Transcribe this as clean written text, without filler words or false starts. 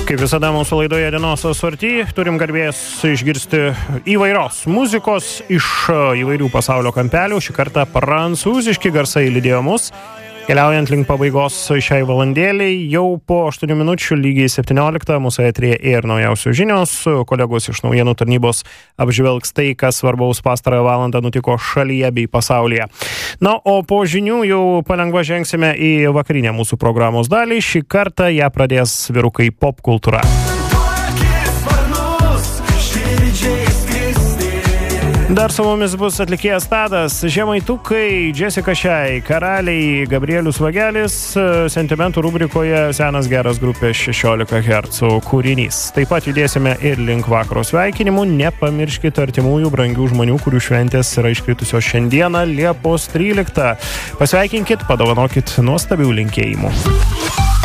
Kaip visada mūsų laidoje dienos sorty turim garbės išgirsti įvairios muzikos iš įvairių pasaulio kampelių. Šį kartą prancūziški garsai lydėjo mus. Keliaujant link pabaigos šiai valandėliai, jau po 8 minučių lygiai 17 mūsų eteryje ir naujausios žinios. Kolegos iš naujienų tarnybos apžvelgs tai, kas svarbaus pastarąją valandą nutiko šalyje bei pasaulyje. Na, o po žinių jau palengva žengsime į vakarinę mūsų programos dalį. Šį kartą ją pradės vyrukai popkultūra. Dar su mumis bus atlikėjas Tadas, Žemaitukai, Jessica Shai, Karaliai, Gabrielius Vagelis, sentimentų rubrikoje senas geras grupės 16 Hz kūrinys. Taip pat judėsime ir link vakaro sveikinimų. Nepamirškite artimųjų brangių žmonių, kurių šventės yra iškritusios šiandieną, Liepos 13. Pasveikinkit, padovanokit nuostabių linkėjimų.